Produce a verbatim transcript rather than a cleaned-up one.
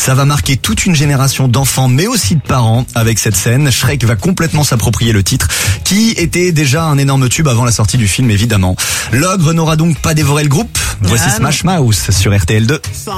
Ça va marquer toute une génération d'enfants, mais aussi de parents avec cette scène. Shrek va complètement s'approprier le titre, qui était déjà un énorme tube avant la sortie du film, évidemment. L'ogre n'aura donc pas dévoré le groupe. Voici Ah, Smash Mouth sur R T L deux.